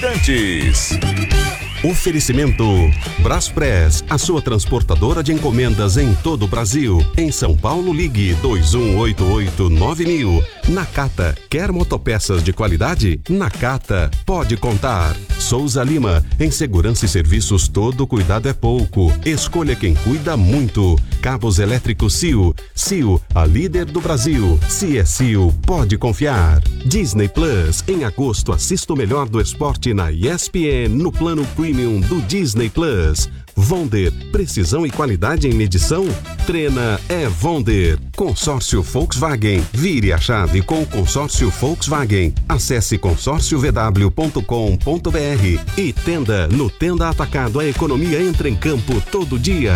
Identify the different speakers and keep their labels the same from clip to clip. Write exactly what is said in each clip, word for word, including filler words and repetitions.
Speaker 1: Bandeirantes. Oferecimento Braspress, a sua transportadora de encomendas em todo o Brasil. Em São Paulo, ligue dois um oito oito nove mil. Nakata, quer motopeças de qualidade? Nakata, pode contar. Souza Lima, em segurança e serviços todo cuidado é pouco. Escolha quem cuida muito. Cabos elétricos C I O. C I O, a líder do Brasil. Se é C I O, pode confiar. Disney Plus, em agosto assista o melhor do esporte na E S P N no plano Premium do Disney Plus. Vonder, precisão e qualidade em medição? Treina é Vonder. Consórcio Volkswagen, vire a chave com o consórcio Volkswagen. Acesse consórcio v w ponto com ponto b r e Tenda. No Tenda Atacado, a economia entra em campo todo dia.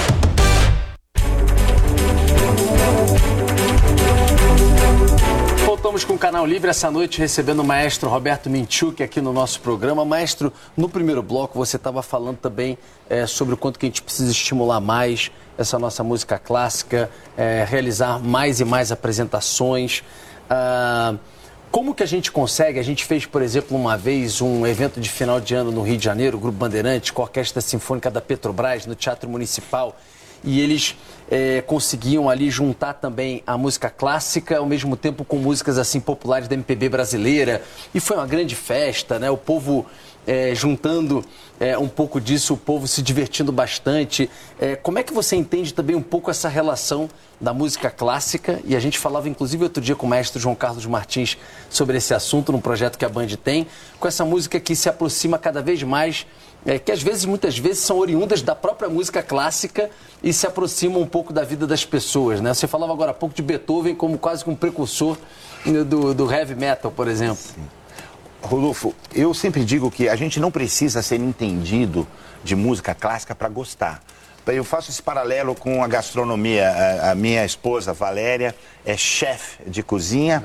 Speaker 2: Voltamos com o Canal Livre essa noite, recebendo o maestro Roberto Minchuk aqui no nosso programa. Maestro, no primeiro bloco você estava falando também é, sobre o quanto que a gente precisa estimular mais essa nossa música clássica, é, realizar mais e mais apresentações. Ah, como que a gente consegue? A gente fez, por exemplo, uma vez um evento de final de ano no Rio de Janeiro, o Grupo Bandeirantes, com a Orquestra Sinfônica da Petrobras, no Teatro Municipal. E eles é, conseguiam ali juntar também a música clássica, ao mesmo tempo com músicas assim populares da M P B brasileira. E foi uma grande festa, né? O povo é, juntando é, um pouco disso, o povo se divertindo bastante. É, como é que você entende também um pouco essa relação da música clássica? E a gente falava, inclusive, outro dia com o maestro João Carlos Martins sobre esse assunto, num projeto que a Band tem, com essa música que se aproxima cada vez mais, É, que às vezes, muitas vezes, são oriundas da própria música clássica e se aproximam um pouco da vida das pessoas, né? Você falava agora há pouco de Beethoven como quase que um precursor do, do heavy metal, por exemplo.
Speaker 3: Sim. Rodolfo, eu sempre digo que a gente não precisa ser entendido de música clássica para gostar. Eu faço esse paralelo com a gastronomia. A, a minha esposa, Valéria, é chefe de cozinha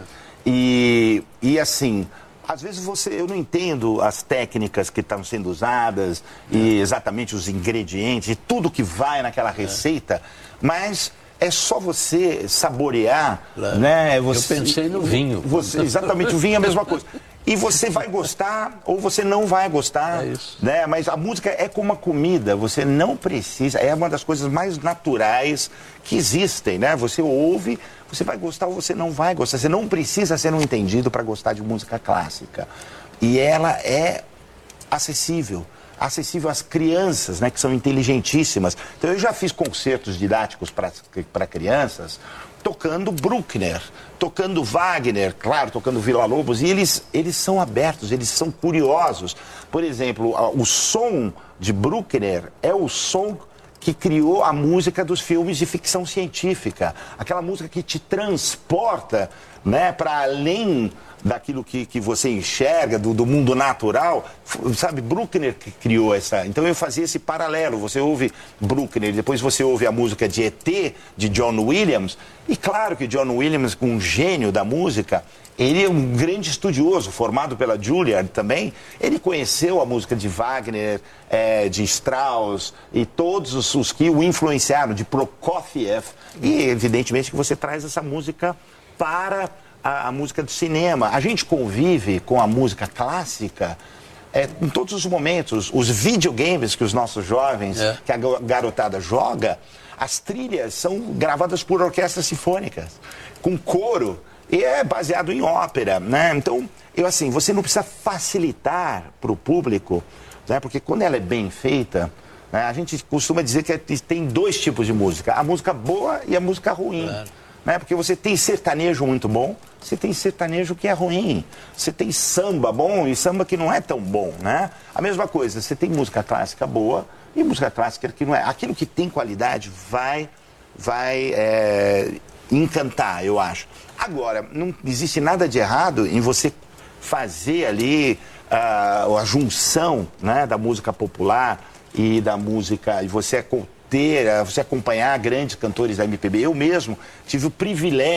Speaker 3: e, e assim... Às vezes você, eu não entendo as técnicas que estão sendo usadas e exatamente os ingredientes e tudo que vai naquela receita, mas é só você saborear,
Speaker 4: claro.
Speaker 3: né? Você,
Speaker 4: eu pensei no vinho.
Speaker 3: Você, exatamente, o vinho é a mesma coisa. E você vai gostar ou você não vai gostar,
Speaker 4: é isso.
Speaker 3: né? Mas a música é como a comida, você não precisa, é uma das coisas mais naturais que existem, né? Você ouve, você vai gostar ou você não vai gostar. Você não precisa ser um entendido para gostar de música clássica. E ela é acessível. Acessível às crianças, né, que são inteligentíssimas. Então eu já fiz concertos didáticos para crianças tocando Bruckner, tocando Wagner, claro, tocando Villa-Lobos, e eles, eles são abertos, eles são curiosos. Por exemplo, o som de Bruckner é o som que criou a música dos filmes de ficção científica. Aquela música que te transporta, né, para além daquilo que, que você enxerga, do, do mundo natural, sabe, Bruckner que criou essa... Então eu fazia esse paralelo, você ouve Bruckner, depois você ouve a música de E T, de John Williams, e claro que John Williams, um gênio da música, ele é um grande estudioso, formado pela Juilliard também, ele conheceu a música de Wagner, é, de Strauss, e todos os, os que o influenciaram, de Prokofiev, e evidentemente que você traz essa música para... A, a música do cinema. A gente convive com a música clássica é, em todos os momentos. Os videogames que os nossos jovens, é. que a garotada joga, as trilhas são gravadas por orquestras sinfônicas, com coro, e é baseado em ópera, né? Então, eu assim, você não precisa facilitar para o público, né? Porque quando ela é bem feita, né, a gente costuma dizer que tem dois tipos de música, a música boa e a música ruim. Claro. Né? Porque você tem sertanejo muito bom, você tem sertanejo que é ruim, você tem samba bom e samba que não é tão bom, né? A mesma coisa, você tem música clássica boa e música clássica que não é. Aquilo que tem qualidade vai, vai é, encantar, eu acho. Agora, não existe nada de errado em você fazer ali uh, a junção, né, da música popular e da música, e você é ter, você acompanhar grandes cantores da M P B. Eu mesmo tive o privilégio